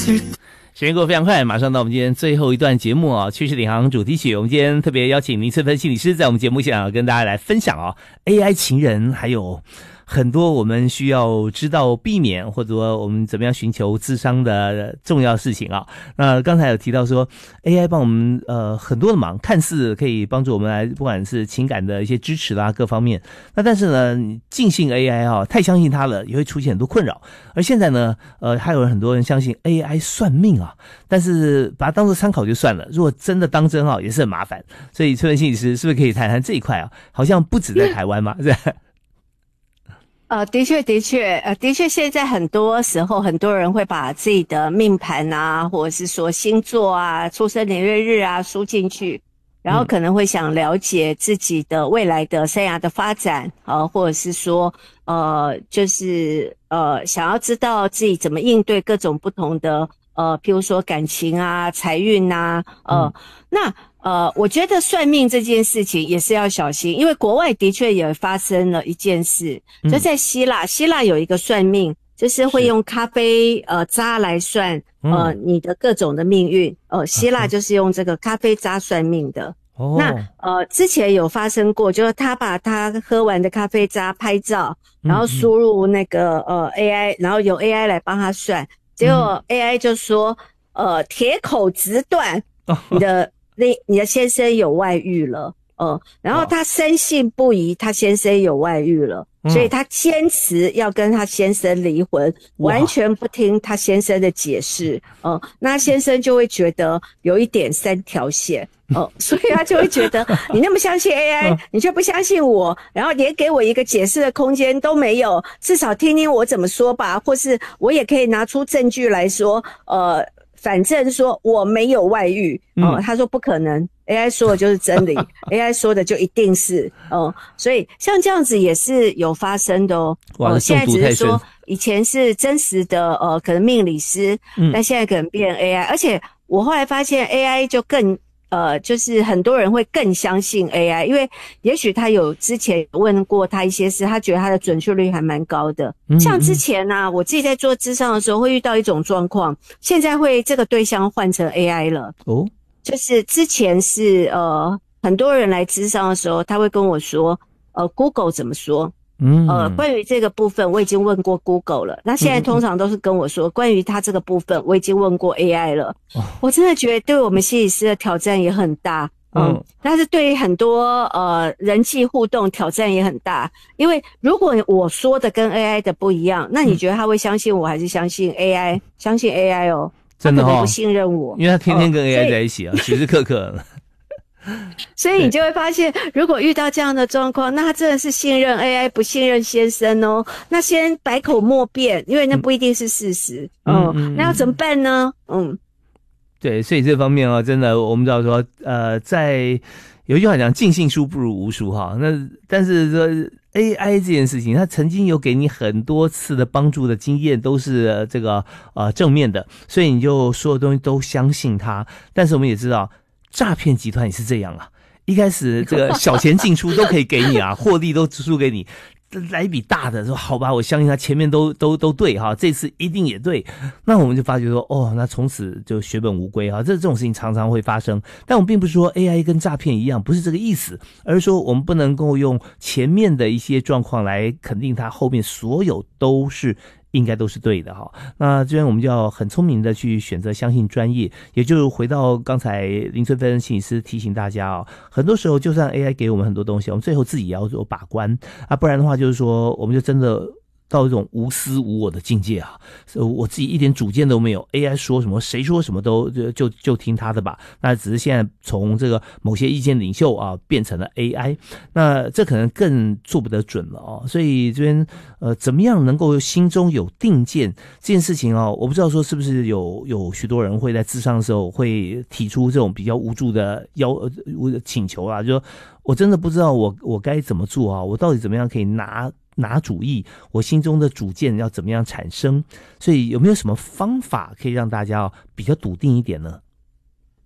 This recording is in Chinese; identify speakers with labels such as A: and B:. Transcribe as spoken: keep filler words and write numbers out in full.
A: 时间过得非常快，马上到我们今天最后一段节目啊，趋势领航主题曲。我们今天特别邀请林翠芬心理师在我们节目现场跟大家来分享啊 ，A I 情人，还有很多我们需要知道避免，或者说我们怎么样寻求咨商的重要事情啊。那刚才有提到说 A I 帮我们呃很多的忙，看似可以帮助我们来不管是情感的一些支持啦各方面，那但是呢，你尽信 A I 啊，太相信它了，也会出现很多困扰。而现在呢，呃，还有很多人相信 A I 算命啊，但是把它当作参考就算了，如果真的当真啊，也是很麻烦。所以翠芬心理师是不是可以谈谈这一块啊？好像不止在台湾嘛，是吧？
B: 呃，的确，的确，呃，的确，现在很多时候，很多人会把自己的命盘啊，或者是说星座啊、出生年月日啊输进去，然后可能会想了解自己的未来的生涯的发展，呃，或者是说，呃，就是呃，想要知道自己怎么应对各种不同的，呃，譬如说感情啊、财运啊，呃，嗯、那。呃，我觉得算命这件事情也是要小心，因为国外的确也发生了一件事，就在希腊，希腊有一个算命，就是会用咖啡呃渣来算呃你的各种的命运，呃，希腊就是用这个咖啡渣算命的。哦，那呃之前有发生过，就是他把他喝完的咖啡渣拍照，然后输入那个呃 A I， 然后由 A I 来帮他算，结果 A I 就说呃铁口直断你的。你你的先生有外遇了，呃，然后他深信不疑，他先生有外遇了，嗯、所以他坚持要跟他先生离婚，完全不听他先生的解释，呃，那先生就会觉得有一点三条线，呃，所以他就会觉得你那么相信 A I， 你却不相信我，然后连给我一个解释的空间都没有，至少听听我怎么说吧，或是我也可以拿出证据来说，呃。反正说我没有外遇，哦、呃，他说不可能 ，A I 说的就是真理，A I 说的就一定是，哦、呃，所以像这样子也是有发生的哦。
A: 哇，
B: 现在只是说以前是真实的，呃，可能命理师，嗯、但现在可能变 A I， 而且我后来发现 A I 就更。呃，就是很多人会更相信 A I， 因为也许他有之前问过他一些事，他觉得他的准确率还蛮高的。嗯嗯像之前啊，我自己在做諮商的时候会遇到一种状况，现在会这个对象换成 A I 了。哦，就是之前是呃很多人来諮商的时候，他会跟我说，呃 Google 怎么说？嗯，呃，关于这个部分我已经问过 Google 了，那现在通常都是跟我说，关于他这个部分我已经问过 A I 了。哦、我真的觉得对我们心理师的挑战也很大，嗯，嗯但是对于很多呃人际互动挑战也很大，因为如果我说的跟 A I 的不一样，那你觉得他会相信我还是相信 A I？、嗯、相信 A I 哦，
A: 真的哦，
B: 他可能不信任我，
A: 因为他天天跟 A I 在一起啊，时时刻刻。
B: 所以你就会发现，如果遇到这样的状况，那他真的是信任 A I， 不信任先生哦。那先百口莫辩，因为那不一定是事实。嗯，嗯那要怎么办呢？嗯，
A: 对，所以这方面啊，真的我们知道说，呃，在有一句话讲，尽信书不如无书哈。那但是说 A I 这件事情，它曾经有给你很多次的帮助的经验，都是、呃、这个呃正面的，所以你就所有东西都相信它。但是我们也知道。诈骗集团也是这样啊，一开始这个小钱进出都可以给你啊，获利都输给你，来一笔大的说好吧，我相信他前面都都都对哈，这次一定也对，那我们就发觉说哦，那从此就血本无归哈，这这种事情常常会发生。但我们并不是说 A I 跟诈骗一样，不是这个意思，而是说我们不能够用前面的一些状况来肯定它后面所有都是。应该都是对的哈。那这边我们就要很聪明的去选择相信专业，也就是回到刚才林翠芬心理师提醒大家哦，很多时候就算 A I 给我们很多东西，我们最后自己也要做把关啊，不然的话就是说我们就真的到一种无私无我的境界啊！我自己一点主见都没有 ，A I 说什么，谁说什么都就就就听他的吧。那只是现在从这个某些意见领袖啊变成了 A I， 那这可能更做不得准了哦。所以这边呃，怎么样能够心中有定见这件事情哦，我不知道说是不是有有许多人会在諮商的时候会提出这种比较无助的要呃请求啊，就说我真的不知道我我该怎么做啊，我到底怎么样可以拿。拿主意，我心中的主见要怎么样产生？所以有没有什么方法可以让大家比较笃定一点呢？